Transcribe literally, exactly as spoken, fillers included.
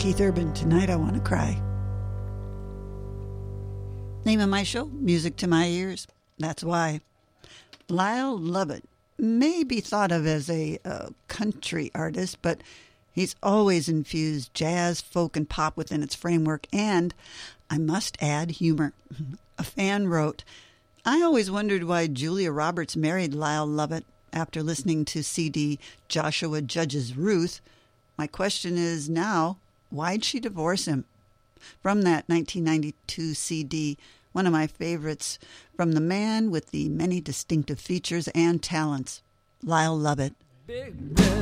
Keith Urban, Tonight I Want to Cry. Name of my show, Music to My Ears. That's why. Lyle Lovett may be thought of as a uh, country artist, but he's always infused jazz, folk, and pop within its framework, and I must add humor. A fan wrote, I always wondered why Julia Roberts married Lyle Lovett after listening to C D Joshua Judge's Ruth. My question is now, why'd she divorce him? From that nineteen ninety-two C D, one of my favorites, from the man with the many distinctive features and talents, Lyle Lovett. Big red